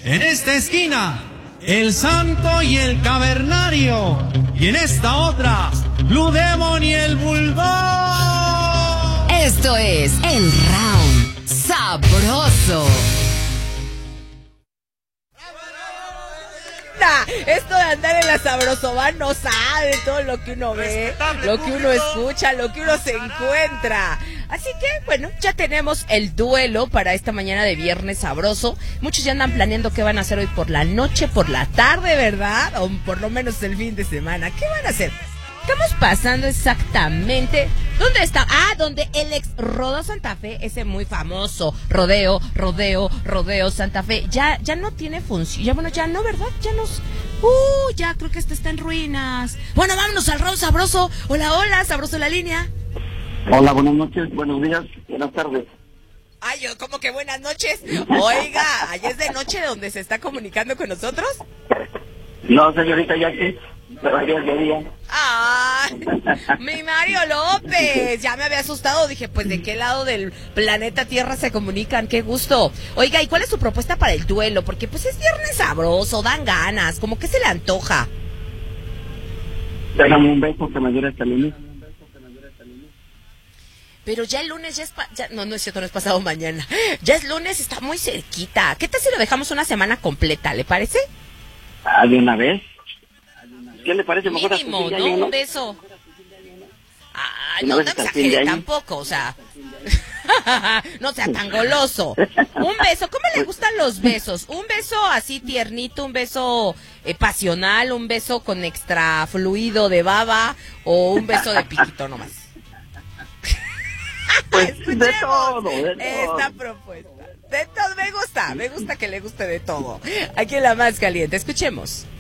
En esta esquina, el Santo y el Cavernario. Y en esta otra, Blue Demon y el Bulldog. Esto es el Round Sabroso. Esto de andar en la Sabrosoban no sabe todo lo que uno ve, lo que uno escucha, lo que uno se encuentra. Así que, bueno, ya tenemos el duelo para esta mañana de viernes sabroso. Muchos ya andan planeando qué van a hacer hoy por la noche, por la tarde, ¿verdad? O por lo menos el fin de semana. ¿Qué van a hacer? Estamos pasando exactamente. ¿Dónde está? Donde el ex Rodeo Santa Fe, ese muy famoso Rodeo Santa Fe, ya no tiene función. Ya, bueno, ya no, ¿verdad? Ya creo que está en ruinas. Bueno, vámonos al Round Sabroso. Hola, Sabroso en la línea. Hola, buenas noches, buenos días, buenas tardes. Ay, yo como que buenas noches. Oiga, ¿allá es de noche donde se está comunicando con nosotros? No, señorita Jackie, pero ayer de día. ¡Ay! Mi Mario López, ya me había asustado, dije, pues ¿de qué lado del planeta Tierra se comunican? ¡Qué gusto! Oiga, ¿y cuál es su propuesta para el duelo? Porque pues es viernes sabroso, dan ganas, como que se le antoja. Déjame un beso que me dure hasta el lunes. Pero ya el lunes no es cierto, no es pasado mañana. Ya es lunes, está muy cerquita. ¿Qué tal si lo dejamos una semana completa, le parece? ¿De una vez? ¿Qué le parece mejor mínimo, a su ¿no? Un beso. Ay, una no vez te hasta el fin de exageres año. tampoco, o sea. No sea tan goloso. Un beso, ¿cómo le gustan los besos? ¿Un beso así tiernito, un beso pasional, un beso con extra fluido de baba o un beso de piquito nomás? Pues de todo. Esta propuesta. De todo, me gusta que le guste de todo. Aquí en la más caliente, escuchemos.